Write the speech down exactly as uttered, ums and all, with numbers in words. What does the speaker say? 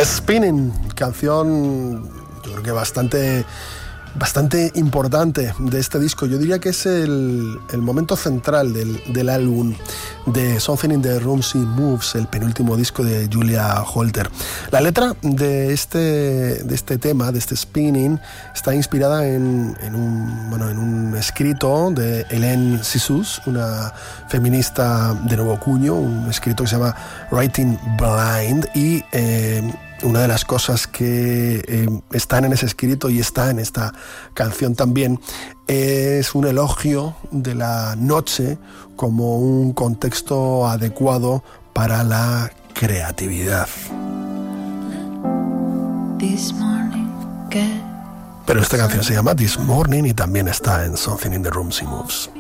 Spinning, canción yo creo que bastante, bastante importante de este disco. Yo diría que es el, el momento central del, del álbum de Something in the Room She Moves, el penúltimo disco de Julia Holter. La letra de este, de este tema, de este Spinning, está inspirada en, en, un, bueno, en un escrito de Hélène Cixous, una feminista de nuevo cuño, un escrito que se llama Writing Blind, y eh, una de las cosas que eh, están en ese escrito y está en esta canción también es un elogio de la noche como un contexto adecuado para la creatividad. Pero esta canción se llama This Morning y también está en Something in the Room She Moves.